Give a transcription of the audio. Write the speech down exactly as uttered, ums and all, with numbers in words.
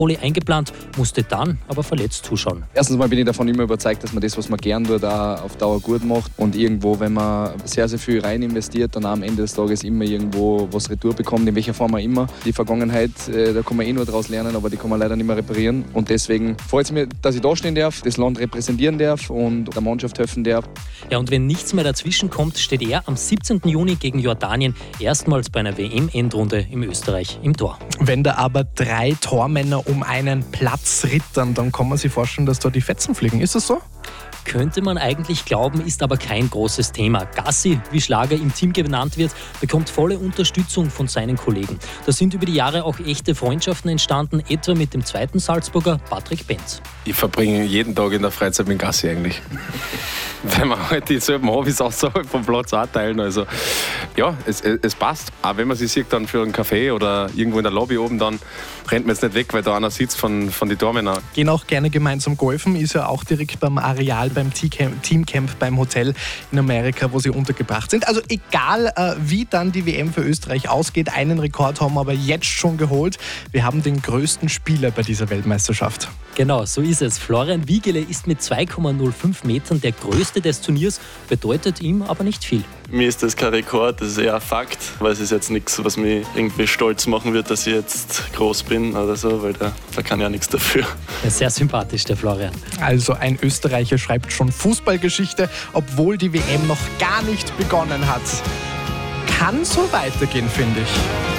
eingeplant, musste dann aber verletzt zuschauen. Erstens mal bin ich davon immer überzeugt, dass man das, was man gern tut, auch auf Dauer gut macht. Und irgendwo, wenn man sehr, sehr viel rein investiert, dann auch am Ende des Tages immer irgendwo was retour bekommt, in welcher Form auch immer. Die Vergangenheit, äh, da kann man eh nur daraus lernen, aber die kann man leider nicht mehr reparieren. Und deswegen freut es mich, dass ich da stehen darf, das Land repräsentieren darf und der Mannschaft helfen darf. Ja, und wenn nichts mehr dazwischen kommt, steht er am siebzehnten Juni gegen Jordanien erstmals bei einer W M-Endrunde in Österreich im Tor. Wenn da aber drei Tormänner um einen Platz rittern, dann kann man sich vorstellen, dass da die Fetzen fliegen. Ist das so? Könnte man eigentlich glauben, ist aber kein großes Thema. Gassi, wie Schlager im Team genannt wird, bekommt volle Unterstützung von seinen Kollegen. Da sind über die Jahre auch echte Freundschaften entstanden, etwa mit dem zweiten Salzburger Patrick Benz. Ich verbringe jeden Tag in der Freizeit mit Gassi eigentlich. Wenn wir halt dieselben Hobbys außerhalb vom Platz auch teilen. Also ja, es, es passt. Auch wenn man sich sieht dann für einen Café oder irgendwo in der Lobby oben, dann rennt man jetzt nicht weg, weil da einer sitzt von, von den Tormännern. Gehen auch gerne gemeinsam golfen, ist ja auch direkt beim Areal, beim Teamcamp, beim Hotel in Amerika, wo sie untergebracht sind. Also egal, äh, wie dann die W M für Österreich ausgeht, einen Rekord haben wir aber jetzt schon geholt. Wir haben den größten Spieler bei dieser Weltmeisterschaft. Genau, so ist es. Florian Wiegele ist mit zwei Komma null fünf Metern der größte des Turniers, bedeutet ihm aber nicht viel. Mir ist das kein Rekord, das ist eher ein Fakt, weil es ist jetzt nichts, was mich irgendwie stolz machen wird, dass ich jetzt groß bin oder so, weil da, da kann ich ja nichts dafür. Ja, sehr sympathisch, der Florian. Also ein Österreicher schreibt schon Fußballgeschichte, obwohl die W M noch gar nicht begonnen hat. Kann so weitergehen, finde ich.